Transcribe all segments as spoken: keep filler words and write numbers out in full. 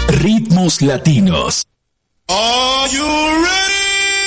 Ritmos latinos. Are you ready?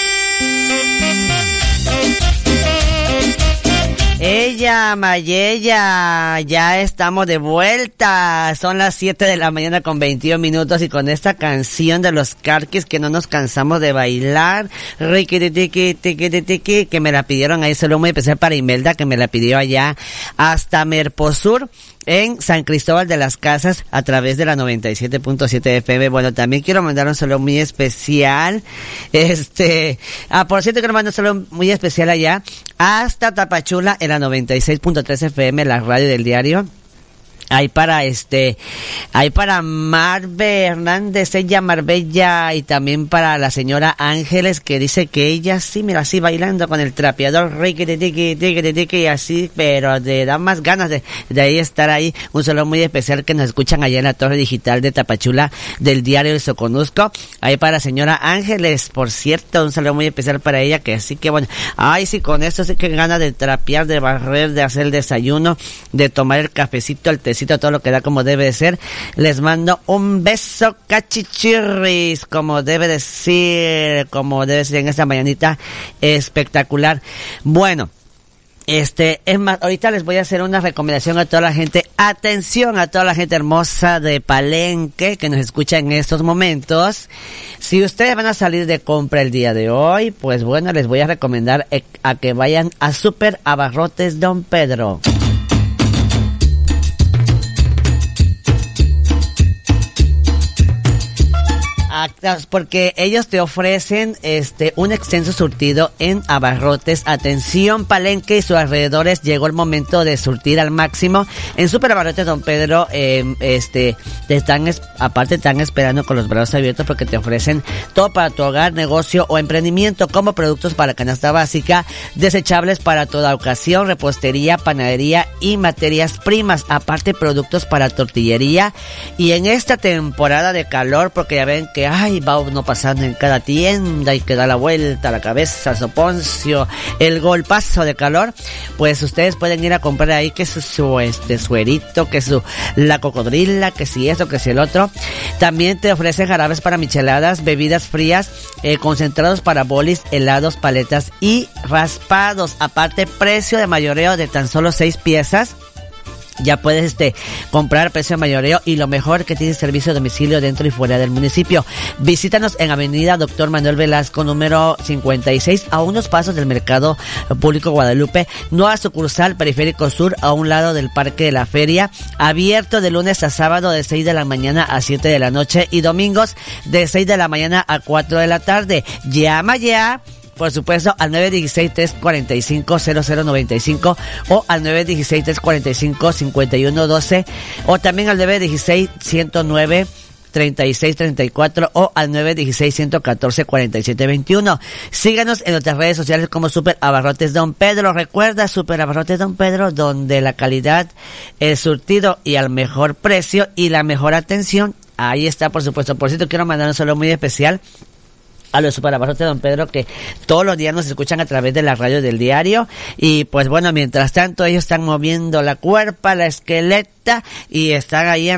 Ella, Mayella, ya estamos de vuelta. Son las siete de la mañana con veintiún minutos y con esta canción de los Carquis que no nos cansamos de bailar. Riqui, tiqui, tiqui, tiqui, que me la pidieron ahí, solo muy especial para Imelda, que me la pidió allá hasta Merposur, en San Cristóbal de las Casas, a través de la noventa y siete punto siete F M. Bueno, también quiero mandar un saludo muy especial. Este, ah, por cierto, quiero mandar un saludo muy especial allá hasta Tapachula, en la noventa y seis punto tres F M, la radio del diario. Hay para este, hay para Marve Hernández, ella Marbella, y también para la señora Ángeles, que dice que ella sí, mira, así bailando con el trapeador, riqui, tiqui, tiqui, tiqui, y así, pero de da más ganas de, de ahí estar ahí. Un saludo muy especial que nos escuchan allá en la torre digital de Tapachula del diario El Soconusco. Ahí para la señora Ángeles, por cierto, un saludo muy especial para ella, que así que bueno, ay sí, con esto sí que ganas de trapear, de barrer, de hacer el desayuno, de tomar el cafecito, el té, todo lo que da como debe de ser. Les mando un beso cachichirris, como debe de ser, como debe ser en esta mañanita espectacular. Bueno, Este, es más, ahorita les voy a hacer una recomendación a toda la gente. Atención a toda la gente hermosa de Palenque que nos escucha en estos momentos. Si ustedes van a salir de compra el día de hoy, pues bueno, les voy a recomendar a que vayan a Super Abarrotes Don Pedro. Porque ellos te ofrecen este un extenso surtido en abarrotes. Atención Palenque y sus alrededores, llegó el momento de surtir al máximo. En Super Abarrotes Don Pedro, eh, este, te están, aparte están esperando con los brazos abiertos, porque te ofrecen todo para tu hogar, negocio o emprendimiento, como productos para canasta básica, desechables para toda ocasión, repostería, panadería y materias primas. Aparte, productos para tortillería. Y en esta temporada de calor, porque ya ven que ay, va uno pasando en cada tienda y que da la vuelta a la cabeza, soponcio, el golpazo de calor, pues ustedes pueden ir a comprar ahí que su, su este suerito, que su la cocodrila, que si eso, que si el otro. También te ofrecen jarabes para micheladas, bebidas frías, eh, concentrados para bolis, helados, paletas y raspados. Aparte, precio de mayoreo de tan solo seis piezas. Ya puedes este comprar precio de mayoreo, y lo mejor, que tiene servicio de domicilio dentro y fuera del municipio. Visítanos en Avenida Doctor Manuel Velasco, número cincuenta y seis, a unos pasos del Mercado Público Guadalupe. Nueva sucursal, Periférico Sur, a un lado del Parque de la Feria. Abierto de lunes a sábado de seis de la mañana a siete de la noche, y domingos de seis de la mañana a cuatro de la tarde. Llama ya, por supuesto, al nueve uno seis, tres cuatro cinco, cero cero nueve cinco o al nueve uno seis, tres cuatro cinco, cinco uno uno dos, o también al nueve uno seis, uno cero nueve, treinta y seis treinta y cuatro o al nueve uno seis, uno uno cuatro, cuarenta y siete veintiuno. Síganos en nuestras redes sociales como Super Abarrotes Don Pedro. Recuerda, Super Abarrotes Don Pedro, donde la calidad, el surtido y al mejor precio y la mejor atención, ahí está, por supuesto. Por cierto, quiero mandar un saludo muy especial a los Super Abarrotes Don Pedro, que todos los días nos escuchan a través de la radio del diario. Y pues bueno, mientras tanto ellos están moviendo la cuerpa, la esqueleta, y están ahí en